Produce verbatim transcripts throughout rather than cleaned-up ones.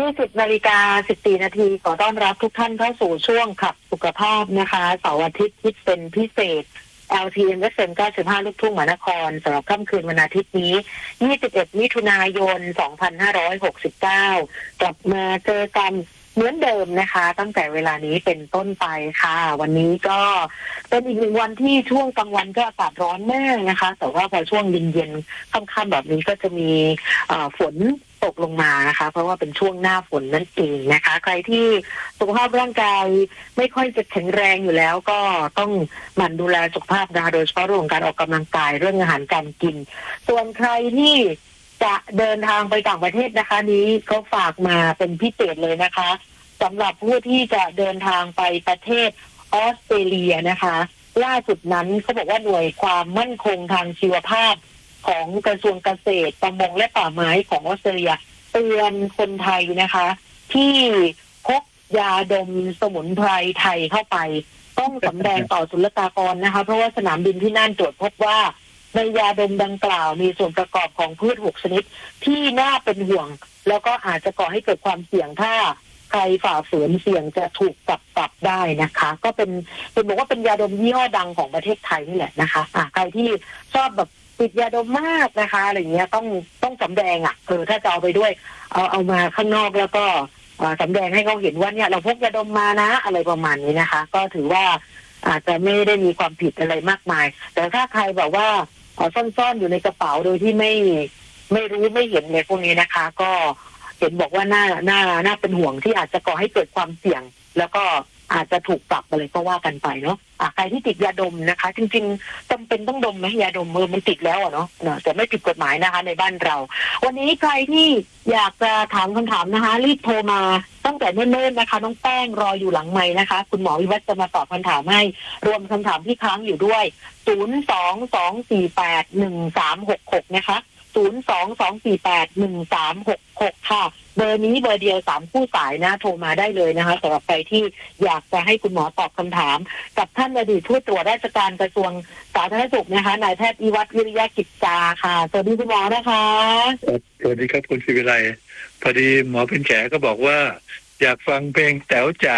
ยี่สิบนาฬิกาสิบสี่นาทีขอต้อนรับทุกท่านเข้าสู่ช่วงขับสุขภาพนะคะเสาร์อาทิตย์คิดเป็นพิเศษ แอล ที เอ็ม เอฟ เอ็ม เก้าสิบห้าลูกทุ่งมหานครสำหรับค่ำคืนวันอาทิตย์นี้ยี่สิบเอ็ดมิถุนายนสองพันห้าร้อยหกสิบเก้ากลับมาเจอกันเหมือนเดิมนะคะตั้งแต่เวลานี้เป็นต้นไปค่ะวันนี้ก็เป็นอีกหนึ่งวันที่ช่วงกลางวันก็อากาศร้อนมากนะคะแต่ว่าพอช่วงเย็นๆค่ำๆแบบนี้ก็จะมีฝนตกลงมานะคะเพราะว่าเป็นช่วงหน้าฝนนั่นเองนะคะใครที่สุขภาพร่างกายไม่ค่อยจะแข็งแรงอยู่แล้วก็ต้องหมั่นดูแลสุขภาพนะคะโดยเฉพาะเรื่องของการออกกำลังกายเรื่องอาหารการกินส่วนใครที่จะเดินทางไปต่างประเทศนะคะนี้เขาฝากมาเป็นพิเศษเลยนะคะสำหรับผู้ที่จะเดินทางไปประเทศออสเตรเลียนะคะล่าสุดนั้นเขาบอกว่าหน่วยความมั่นคงทางชีวภาพของกระทรวงเกษตรประมงและป่าไม้ของออสเตรเลียเตือนคนไทยนะคะที่พกยาดมสมุนไพรไทยเข้าไปต้องสำแดงต่อศุลกากรนะคะเพราะว่าสนามบินที่นั่นตรวจพบว่าในยาดมดังกล่าวมีส่วนประกอบของพืชหกชนิดที่น่าเป็นห่วงแล้วก็อาจจะก่อให้เกิดความเสี่ยงถ้าใครฝ่าฝืนเสี่ยงจะถูกจับปรับได้นะคะก็เป็นเป็นบอกว่าเป็นยาดมยี่ห้อดังของประเทศไทยนี่แหละนะคะอ่ะใครที่ชอบแบบติดยาดมมากนะคะอะไรเงี้ยต้องต้องสำแดงอ่ะเออถ้าจะเอาไปด้วยเอาเอามาข้างนอกแล้วก็สำแดงให้เขาเห็นว่าเนี่ยเราพกยาดมมานะอะไรประมาณนี้นะคะก็ถือว่าอาจจะไม่ได้มีความผิดอะไรมากมายแต่ถ้าใครแบบว่าซ่อนๆอยู่ในกระเป๋าโดยที่ไม่ไม่รู้ไม่เห็นเลยพวกนี้นะคะก็เห็นบอกว่าน่าน่าน่าเป็นห่วงที่อาจจะก่อให้เกิดความเสี่ยงแล้วก็อาจจะถูกปรับอะไรก็ว่ากันไปเนาะอ่ะใครที่ติดยาดมนะคะจริงๆจำเป็นต้องดมไหมยาดมมือมันติดแล้วอ่ะเนาะแต่ไม่ผิดกฎหมายนะคะในบ้านเราวันนี้ใครที่อยากจะถามคำถามนะคะรีบโทรมาตั้งแต่เนิ่นๆนะคะน้องแป้งรออยู่หลังไมค์นะคะคุณหมอวิวัฒน์จะมาตอบคำถามให้รวมคำถามที่ค้างอยู่ด้วยศูนย์ สอง สอง สี่ แปด หนึ่ง สาม หก หกนะคะศูนย์ สอง สอง สี่ แปด หนึ่ง สาม หก หกค่ะเบอร์นี้เบอร์เดียวสามคู่สายนะโทรมาได้เลยนะคะสำหรับใครที่อยากจะให้คุณหมอตอบคำถามกับท่านอดีตผู้ตรวจราชการกระทรวงสาธารณสุขนะคะนายแพทย์วิวัฒน์วิริยะกิจจาค่ะสวัสดีคุณหมอนะคะสวัสดีครับคุณศิวิไลพอดีหมอเป็นแขก็บอกว่าอยากฟังเพลงแต๋วจ๋า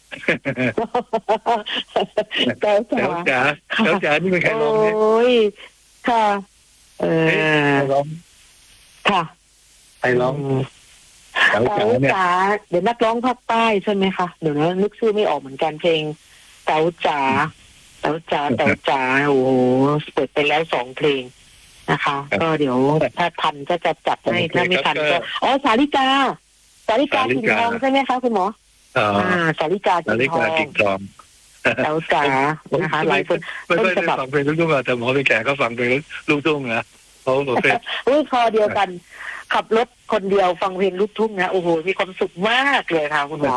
แต๋วจ๋าแต๋วจ๋านี่เป็นใครร้องเนี่ยโอ้ยค่ะเออร้องค่ะใครร้องแต๋วจ๋าเดี๋ยวนักร้องภาคใต้ใช่ไหมคะเดี๋ยวนะนึกชื่อไม่ออกเหมือนกันเพลงแต๋วจ๋าแต๋วจ๋าแต๋วจ๋าโอ้โหเปิดไปแล้วสองเพลงนะคะก็เดี๋ยวถ้าทันก็จะจัดให้ถ้าไม่ทันก็อ๋อสาลิกาสาลิกากิ่งทองใช่ไหมคะคุณหมออ่าสาลิกากิ่งทองแต๋วจ๋านะคะหลายคนไม่ไม่ได้ฟังเพลงลูกทุ่งแต่หมอเป็นแขก็ฟังเพลงลูกทุ่งนะเขาบอกเป็นอุ้ยคอเดียวกันขับรถคนเดียวฟังเพลงลูกทุ่งนะโอ้โหมีความสุขมากเลยค่ะคุณหมอ